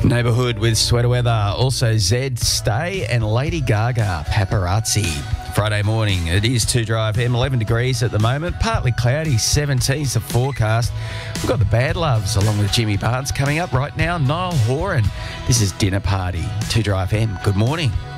Neighbourhood with sweater weather. Also Zed Stay and Lady Gaga Paparazzi. Friday morning, it is 2Drive-M, 11 degrees at the moment. Partly cloudy, 17's the forecast. We've got the Bad Loves along with Jimmy Barnes coming up right now. Niall Horan. This is Dinner Party. 2Drive-M, good morning.